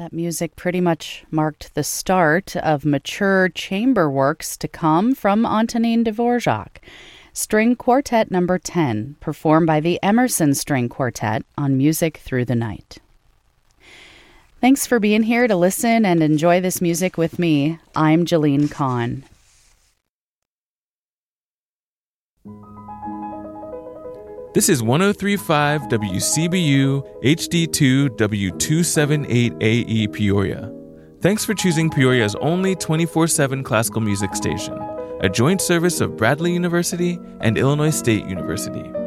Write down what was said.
That music pretty much marked the start of mature chamber works to come from Antonin Dvorak. String Quartet Number 10, performed by the Emerson String Quartet on Music Through the Night. Thanks for being here to listen and enjoy this music with me. I'm Jalene Kahn. This is 103.5 WCBU HD2 W278AE Peoria. Thanks for choosing Peoria's only 24/7 classical music station, a joint service of Bradley University and Illinois State University.